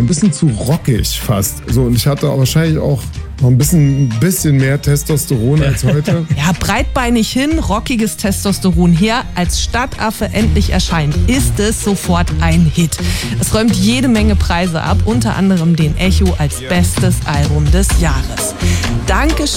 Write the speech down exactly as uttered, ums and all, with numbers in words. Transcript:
ein bisschen zu rockig fast. So, und ich hatte wahrscheinlich auch noch ein bisschen, ein bisschen mehr Testosteron als heute. Ja, breitbeinig hin, rockiges Testosteron her. Als Stadtaffe endlich erscheint, ist es sofort ein Hit. Es räumt jede Menge Preise ab, unter anderem den Echo als bestes Album des Jahres. Danke